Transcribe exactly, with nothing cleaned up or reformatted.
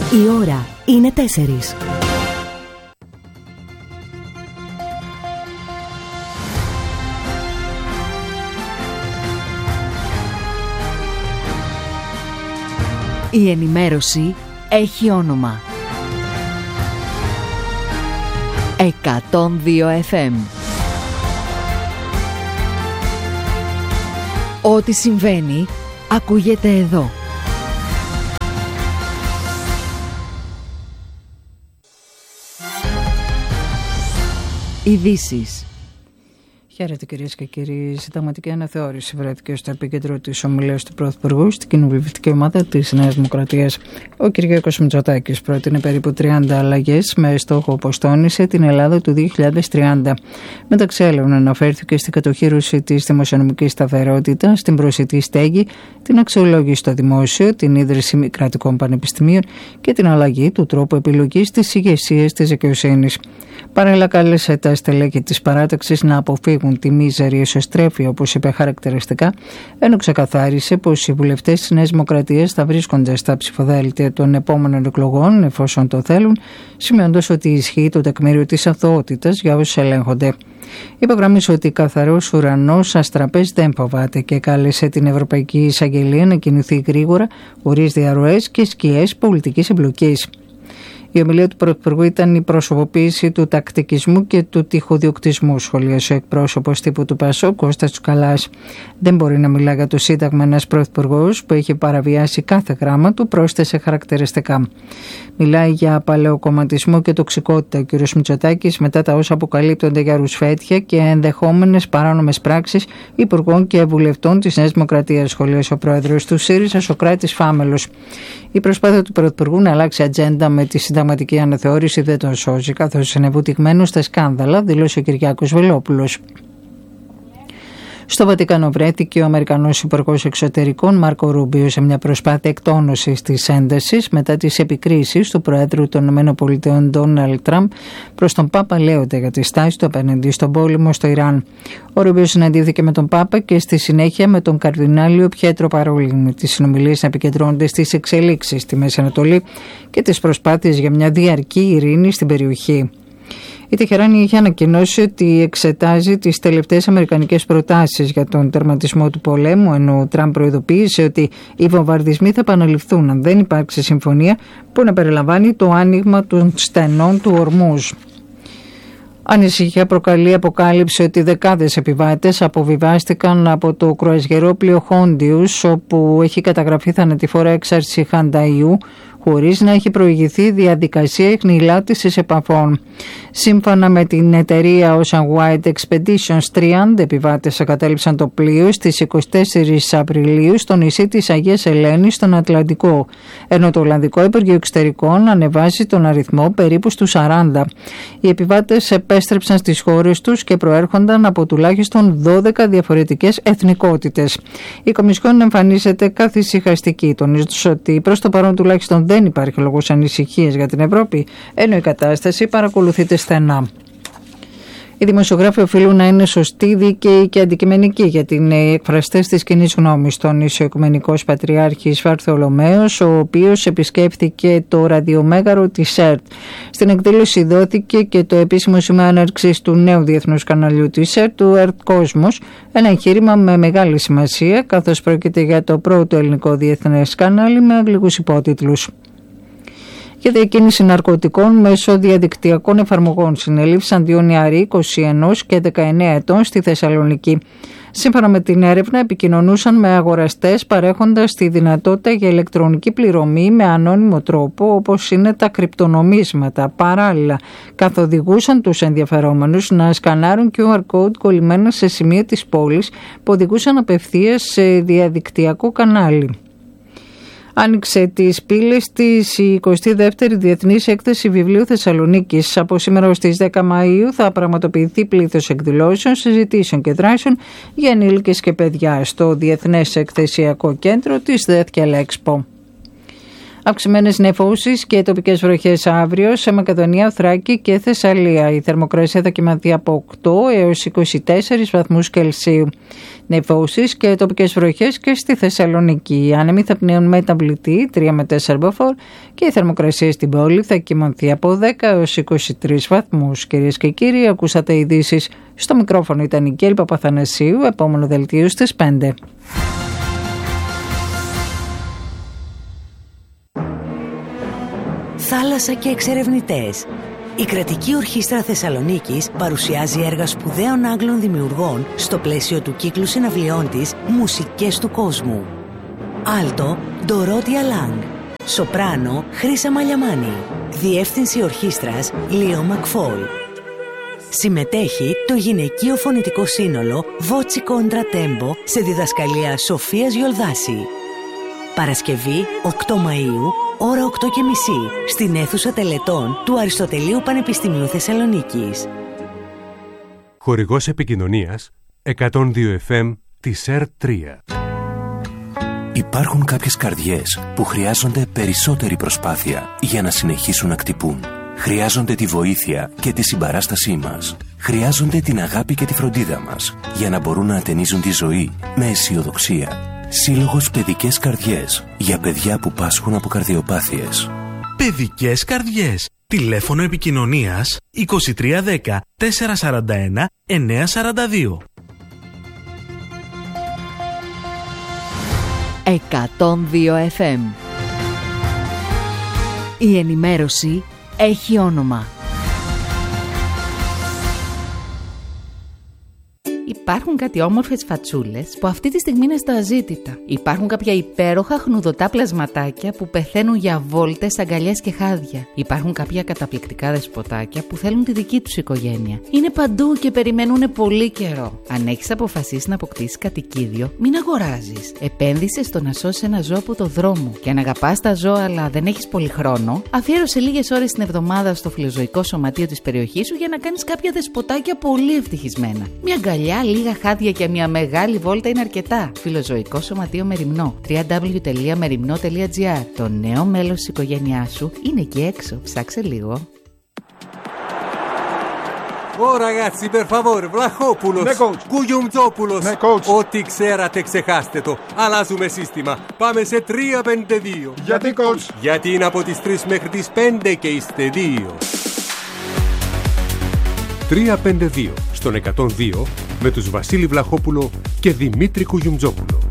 Η ώρα είναι τέσσερις. Η ενημέρωση έχει όνομα. εκατόν δύο εφ εμ. Ό,τι συμβαίνει ακούγεται εδώ. Ειδήσεις. Χαίρετε κυρίες και κύριοι. Η συνταγματική αναθεώρηση βρέθηκε στο επίκεντρο της ομιλίας του Πρωθυπουργού στην κοινοβουλευτική ομάδα της Νέας Δημοκρατίας. Ο Κυριάκος Μητσοτάκης πρότεινε περίπου τριάντα αλλαγές με στόχο, όπως τόνισε, την Ελλάδα του δύο χιλιάδες τριάντα. Μεταξύ άλλων, αναφέρθηκε στην κατοχύρωση της δημοσιονομικής σταθερότητας, την προσιτή στέγη, την αξιολόγηση στο δημόσιο, την ίδρυση μη κρατικών πανεπιστημίων και την αλλαγή του τρόπου επιλογής της ηγεσίας της δικαιοσύνης. Παράλληλα, κάλεσε τα στελέχη της παράταξης να αποφύγουν τη μίζερη εσωστρέφεια, όπως είπε χαρακτηριστικά, ενώ ξεκαθάρισε πως οι βουλευτές της Νέας Δημοκρατίας θα βρίσκονται στα ψηφοδέλτια των επόμενων εκλογών, εφόσον το θέλουν, σημειώντας ότι ισχύει το τεκμήριο της αθωότητας για όσους ελέγχονται. Υπογράμμισε ότι καθαρός ουρανός αστραπές δεν φοβάται και κάλεσε την Ευρωπαϊκή Εισαγγελία να κινηθεί γρήγορα, χωρίς διαρροές και σκιές πολιτικής εμπλοκής. Η ομιλία του Πρωθυπουργού ήταν η προσωποποίηση του τακτικισμού και του τυχοδιοκτισμού, σχολίασε ο εκπρόσωπος τύπου του ΠΑΣΟΚ, Κώστας Τσουκαλάς. Δεν μπορεί να μιλά για το Σύνταγμα ένας Πρωθυπουργός που έχει παραβιάσει κάθε γράμμα του, πρόσθεσε χαρακτηριστικά. Μιλάει για παλαιοκομματισμό και τοξικότητα ο κ. Μητσοτάκης μετά τα όσα αποκαλύπτονται για ρουσφέτια και ενδεχόμενες παράνομες πράξεις υπουργών και βουλευτών της Νέας Δημοκρατίας, σχολίασε ο πρόεδρος του ΣΥΡΙΖΑ, Σωκράτης Φάμελος. Η προσπάθεια του Πρωθυπουργού να αλλάξει ατζέντα με τη συνταγματική αναθεώρηση δεν τον σώζει, καθώς είναι βουτυγμένος στα σκάνδαλα, δήλωσε ο Κυριάκος Βελόπουλος. Στο Βατικανό βρέθηκε ο Αμερικανός Υπουργός Εξωτερικών Μάρκο Ρούμπιο σε μια προσπάθεια εκτόνωσης της έντασης μετά τις επικρίσεις του Προέδρου των ΗΠΑ Ντόναλντ Τραμπ προς τον Πάπα Λέοντα για τη στάση του απέναντι στον πόλεμο στο Ιράν. Ο Ρούμπιο συναντήθηκε με τον Πάπα και στη συνέχεια με τον Καρδινάλιο Πιέτρο Παρόλιν. Τις συνομιλίες επικεντρώνονται στις εξελίξεις στη Μέση Ανατολή και τις προσπάθειες για μια διαρκή ειρήνη στην περιοχή. Η Τεχεράνη είχε ανακοινώσει ότι εξετάζει τις τελευταίες αμερικανικές προτάσεις για τον τερματισμό του πολέμου, ενώ ο Τραμπ προειδοποίησε ότι οι βομβαρδισμοί θα επαναληφθούν αν δεν υπάρξει συμφωνία που να περιλαμβάνει το άνοιγμα των στενών του Ορμούζ. Ανησυχία προκαλεί αποκάλυψη ότι δεκάδες επιβάτες αποβιβάστηκαν από το κρουαζιερόπλοιο Χόντιους, όπου έχει καταγραφεί θανατηφόρα έξαρση χανταϊού, χωρίς να έχει προηγηθεί διαδικασία εχνηλάτησης επαφών. Σύμφωνα με την εταιρεία Ocean Wide Expeditions, τριάντα επιβάτες εγκατέλειψαν το πλοίο στις εικοστή τέταρτη Απριλίου στο νησί της Αγίας Ελένης στον Ατλαντικό, ενώ το Ολλανδικό Υπουργείο Εξωτερικών ανεβάζει τον αριθμό περίπου στους σαράντα. Οι επιβάτες επέστρεψαν στις χώρες τους και προέρχονταν από τουλάχιστον δώδεκα διαφορετικές εθνικότητες. Η Κομισιόν εμφανίζεται καθησυχαστική, τονίζοντας ότι προς το παρόν τουλάχιστον δεν υπάρχει λόγος ανησυχίας για την Ευρώπη, ενώ η κατάσταση παρακολουθείται στενά. Οι δημοσιογράφοι οφείλουν να είναι σωστοί, δίκαιοι και αντικειμενικοί για την εκφραστές της κοινής γνώμης, τόνισε ο Οικουμενικός Πατριάρχης Βαρθολομαίος, ο οποίος επισκέφθηκε το ραδιομέγαρο της ΕΡΤ. Στην εκδήλωση δόθηκε και το επίσημο σημείο έναρξης του νέου διεθνούς καναλιού της ΕΡΤ, του ΕΡΤ Κόσμος, ένα εγχείρημα με μεγάλη σημασία, καθώς πρόκειται για το πρώτο ελληνικό διεθνές κανάλι με αγγλικούς υπότιτλους. Για διακίνηση ναρκωτικών μέσω διαδικτυακών εφαρμογών συνελήφθησαν δύο νεαροί είκοσι ένα και δεκαεννέα ετών στη Θεσσαλονίκη. Σύμφωνα με την έρευνα, επικοινωνούσαν με αγοραστές παρέχοντας τη δυνατότητα για ηλεκτρονική πληρωμή με ανώνυμο τρόπο, όπως είναι τα κρυπτονομίσματα. Παράλληλα, καθοδηγούσαν τους ενδιαφερόμενους να σκανάρουν κιου αρ code κολλημένα σε σημεία της πόλης που οδηγούσαν απευθείας σε διαδικτυακό κανάλι. Άνοιξε τις πύλες της η εικοστή δεύτερη Διεθνής Έκθεση Βιβλίου Θεσσαλονίκης. Από σήμερα ως τις δέκα Μαΐου θα πραγματοποιηθεί πλήθος εκδηλώσεων, συζητήσεων και δράσεων για ενήλικες και παιδιά στο Διεθνές Εκθεσιακό Κέντρο της Δέθκελ Expo. Αυξημένες νεφώσεις και τοπικές βροχές αύριο σε Μακεδονία, Θράκη και Θεσσαλία. Η θερμοκρασία θα κυμανθεί από οκτώ έως είκοσι τέσσερις βαθμούς Κελσίου. Νεφώσεις και τοπικές βροχές και στη Θεσσαλονίκη. Οι άνεμοι θα πνέουν μεταβλητή τρία με τέσσερα μποφόρ και η θερμοκρασία στην πόλη θα κυμανθεί από δέκα έως είκοσι τρεις βαθμούς. Κυρίες και κύριοι, ακούσατε ειδήσεις. Στο μικρόφωνο ήταν η Κέλη Παπαθανασίου. Επόμενο δελτίο στις πέντε. Θάλασσα και εξερευνητές. Η Κρατική Ορχήστρα Θεσσαλονίκης παρουσιάζει έργα σπουδαίων Άγγλων δημιουργών στο πλαίσιο του κύκλου συναυλιών της «Μουσικές του κόσμου». Άλτο, Ντορότια Λάγκ. Σοπράνο, Χρύσα Μαλιαμάνη. Διεύθυνση ορχήστρας, Λίο Μακφόλ. Συμμετέχει το γυναικείο φωνητικό σύνολο Voci Contra Tempo σε διδασκαλία Σοφίας Γιολδάση. Παρασκευή οκτώ Μαΐου, ώρα οκτώ και μισή, στην αίθουσα τελετών του Αριστοτελείου Πανεπιστημίου Θεσσαλονίκης. Χορηγός επικοινωνίας εκατόν δύο εφ εμ της ΕΡ τρία. Υπάρχουν κάποιες καρδιές που χρειάζονται περισσότερη προσπάθεια για να συνεχίσουν να χτυπούν. Χρειάζονται τη βοήθεια και τη συμπαράστασή μας. Χρειάζονται την αγάπη και τη φροντίδα μας για να μπορούν να ατενίζουν τη ζωή με αισιοδοξία. Σύλλογος Παιδικές Καρδιές για παιδιά που πάσχουν από καρδιοπάθειες. Παιδικές Καρδιές. Τηλέφωνο επικοινωνίας είκοσι τρία δέκα τετρακόσια σαράντα ένα εννιακόσια σαράντα δύο. εκατόν δύο εφ εμ. Η ενημέρωση έχει όνομα. Υπάρχουν κάτι όμορφες φατσούλες που αυτή τη στιγμή είναι στα αζήτητα. Υπάρχουν κάποια υπέροχα χνουδωτά πλασματάκια που πεθαίνουν για βόλτες, αγκαλιές και χάδια. Υπάρχουν κάποια καταπληκτικά δεσποτάκια που θέλουν τη δική τους οικογένεια. Είναι παντού και περιμένουν πολύ καιρό. Αν έχεις αποφασίσει να αποκτήσεις κατοικίδιο, μην αγοράζεις. Επένδυσε στο να σώσεις ένα ζώο από το δρόμο. Και αν αγαπάς τα ζώα αλλά δεν έχεις πολύ χρόνο, αφιέρωσε λίγες ώρες την εβδομάδα στο φιλοζωικό σωματείο της περιοχής σου για να κάνεις κάποια δεσποτάκια πολύ ευτυχισμένα. Μια αγκαλιά, λίγα χάδια και μια μεγάλη βόλτα είναι αρκετά. Φιλοζωικό σωματείο Μεριμνό. double-u double-u double-u τελεία μεριμνό τελεία τζι άρ. Το νέο μέλος της οικογένειάς σου είναι εκεί έξω. Ψάξε λίγο. Oh ragazzi, per favore, Vlachopoulos, Ναι, coach. Gugliumzopoulos. Ναι, coach. Ό,τι ξέρατε ξεχάστε το. Αλλάζουμε σύστημα. Πάμε σε τρία πέντε δύο. Γιατί, coach? Γιατί είναι από τις τρεις μέχρι τις πέντε και είστε δύο. τρία πέντε δύο στον εκατόν δύο με τους Βασίλη Βλαχόπουλο και Δημήτρη Κουγιουμτζόπουλο.